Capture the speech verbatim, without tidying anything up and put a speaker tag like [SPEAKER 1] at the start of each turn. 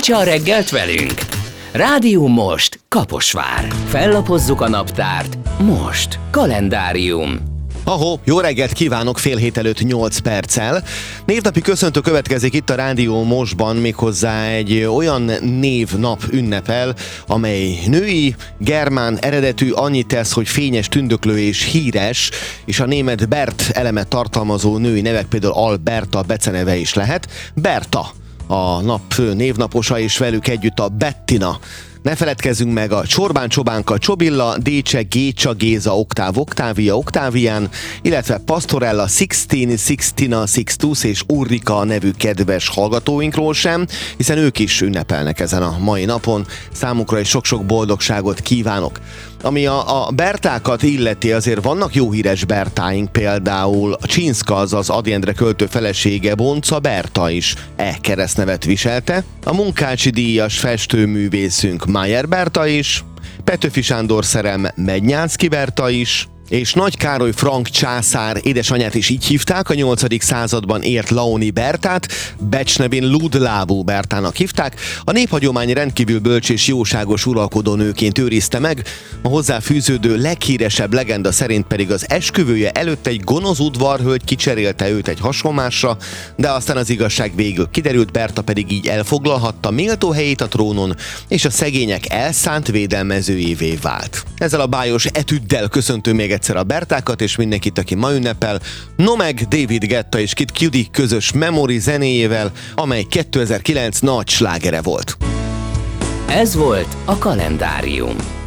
[SPEAKER 1] Töltse a reggelt velünk! Rádió Most, Kaposvár. Fellapozzuk a naptárt. Most. Kalendárium.
[SPEAKER 2] Ahó, jó reggelt kívánok, fél hét előtt nyolc perccel. Névnapi köszöntő következik itt a Rádió Mostban, méghozzá egy olyan névnap ünnepel, amely női, germán eredetű, annyit tesz, hogy fényes, tündöklő és híres, és a német Bert elemet tartalmazó női nevek, például Alberta beceneve is lehet. Berta a nap fő névnaposa, és velük együtt a Bettina. Ne feledkezzünk meg a Csorbán Csobánka Csobilla, Décse Gécsa Géza Oktáv Oktávia Oktávián, illetve Pastorella Sixtini Sixtina Sixtus és Ulrika nevű kedves hallgatóinkról sem, hiszen ők is ünnepelnek ezen a mai napon. Számukra is sok-sok boldogságot kívánok. Ami a, a Bertákat illeti, azért vannak jó híres Bertáink, például a Csinszka, azaz Ady Endre költő felesége, Bonca Berta is e keresztnevet viselte. A Munkácsi díjas festőművészünk Mayer Berta is, Petőfi Sándor szerelme Mednyánszky Berta is, és Nagy Károly frank császár édesanyját is így hívták, a nyolcadik században ért Laoni Bertát, becsnevén Ludlábú Bertának hívták. A néphagyomány rendkívül bölcs és jóságos uralkodónőként őrizte meg, a hozzá fűződő leghíresebb legenda szerint pedig az esküvője előtt egy gonosz udvarhölgy kicserélte őt egy hasonlásra, de aztán az igazság végül kiderült, Berta pedig így elfoglalhatta méltó helyét a trónon, és a szegények elszánt védelmezőjévé vált. Ezzel a bájos etüddel köszöntő még egyszer a Bertákat és mindenkit, aki ma ünnepel, no meg David Guetta és Kid Cudi közös Memory zenéjével, amely kétezer-kilenc nagy slágere volt.
[SPEAKER 1] Ez volt a Kalendárium.